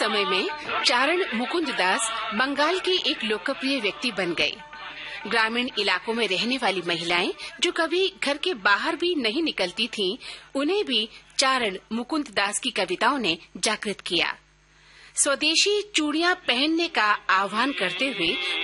समय में चारण मुकुंद दास बंगाल के एक लोकप्रिय व्यक्ति बन गए। ग्रामीण इलाकों में रहने वाली महिलाएं जो कभी घर के बाहर भी नहीं निकलती थीं, उन्हें भी चारण मुकुंद दास की कविताओं ने जागृत किया। स्वदेशी चूड़ियां पहनने का आह्वान करते हुए